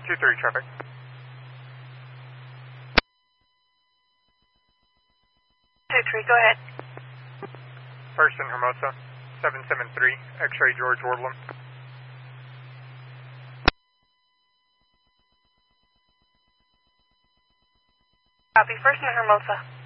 2-3 traffic. Go ahead. First in Hermosa, 773, X-ray George Wardlam. Copy, first in Hermosa.